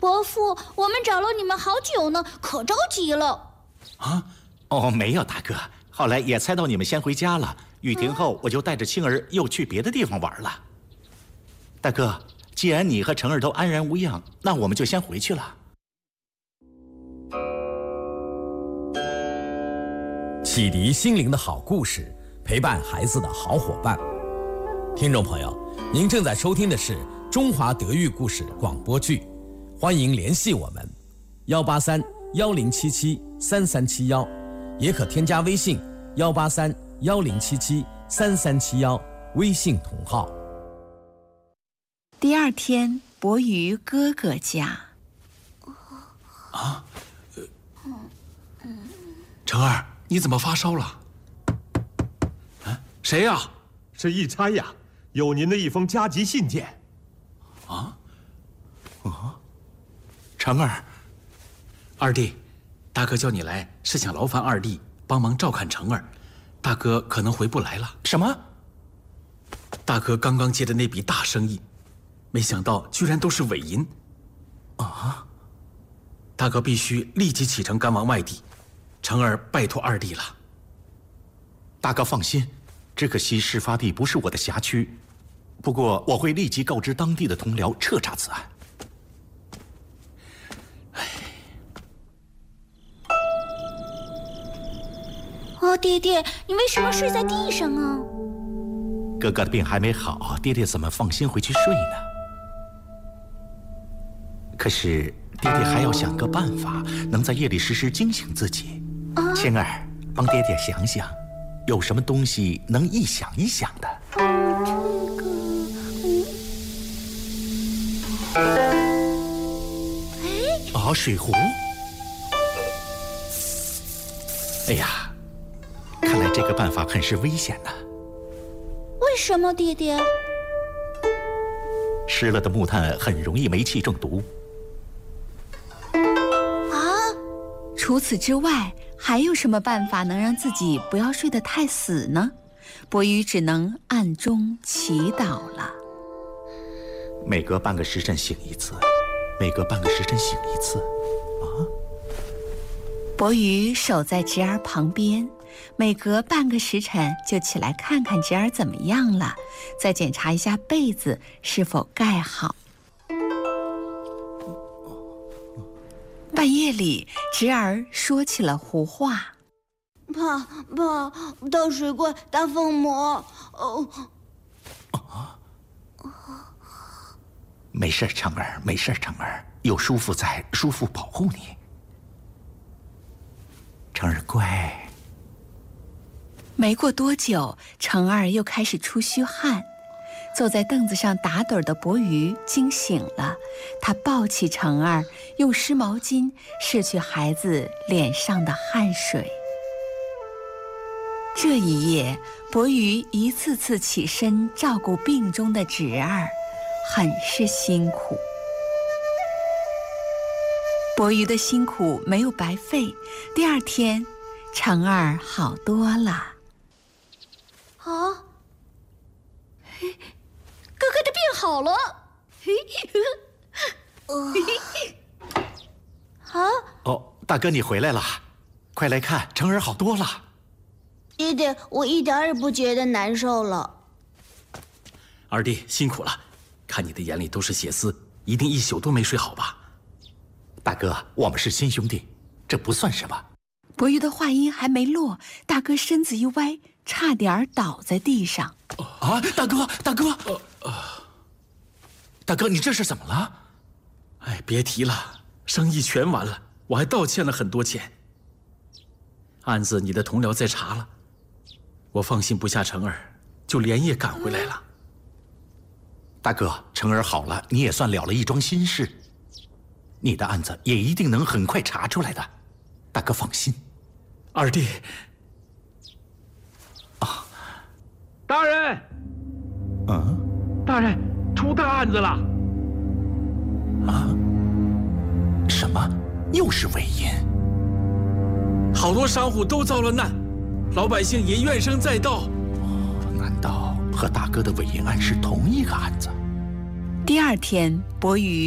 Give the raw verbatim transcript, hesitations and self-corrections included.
伯父，我们找了你们好久呢，可着急了。 啊？哦，没有，大哥。后来也猜到你们先回家了，雨停后我就带着青儿又去别的地方玩了。大哥，既然你和成儿都安然无恙，那我们就先回去了。 启迪心灵的好故事，陪伴孩子的好伙伴。听众朋友，您正在收听的是中华德育故事广播剧，欢迎联系我们幺八三幺零七七三三七幺，也可添加微信幺八三幺零七七三三七幺，微信同号。 第二天，伯鱼哥哥家。 啊，呃，成儿，你怎么发烧了？啊，谁呀？ 是义差呀，有您的一封加急信件。 啊？ 啊，成儿， 二弟，大哥叫你来是想劳烦二弟帮忙照看成儿，大哥可能回不来了。 什么？ 大哥刚刚接的那笔大生意，没想到居然都是伪银。 啊！ 大哥必须立即启程赶往外地，成儿拜托二弟了。 大哥放心，只可惜事发地不是我的辖区，不过我会立即告知当地的同僚彻查此案。 哦，爹爹，你为什么睡在地上啊？ 哥哥的病还没好，爹爹怎么放心回去睡呢？可是爹爹还要想个办法，能在夜里时时惊醒自己。 啊， 青儿，帮爹爹想想，有什么东西能一想一想的？ 嗯，这个，嗯，哎， 哦，水壶。哎呀，看来这个办法很是危险呢。 为什么，爹爹？ 湿了的木炭很容易煤气中毒。 除此之外，还有什么办法能让自己不要睡得太死呢？伯鱼只能暗中祈祷了。 每隔半个时辰醒一次，每隔半个时辰醒一次。啊！ 伯鱼守在侄儿旁边，每隔半个时辰就起来看看侄儿怎么样了，再检查一下被子是否盖好。半夜里，侄儿说起了胡话：“ 爸爸，大水怪，大疯魔，哦， 啊，没事，成儿，没事，成儿，有叔父在，叔父保护你。成儿乖。” 没过多久，成儿又开始出虚汗。坐在凳子上打盹的伯鱼惊醒了，他抱起成儿，用湿毛巾拭去孩子脸上的汗水。这一夜，伯鱼一次次起身照顾病中的侄儿，很是辛苦。伯鱼的辛苦没有白费，第二天，成儿好多了。 啊！哥哥的病好了，啊！ 哦，大哥你回来了，快来看，成儿好多了。 爹爹，我一点也不觉得难受了。 二弟辛苦了，看你的眼里都是血丝，一定一宿都没睡好吧？ 大哥，我们是亲兄弟，这不算什么。 伯鱼的话音还没落，大哥身子一歪，差点倒在地上。 啊，大哥，大哥，呃呃，大哥，你这是怎么了？ 哎，别提了，生意全完了，我还倒欠了很多钱。案子你的同僚在查了，我放心不下成儿，就连夜赶回来了。 大哥，成儿好了，你也算了了一桩心事。你的案子也一定能很快查出来的，大哥放心。 二弟， 啊， 大人， 嗯， 大人，出大案子了！ 啊？什么？又是伪银？ 好多商户都遭了难，老百姓也怨声载道。 哦，难道和大哥的伪银案是同一个案子？ 第二天，伯鱼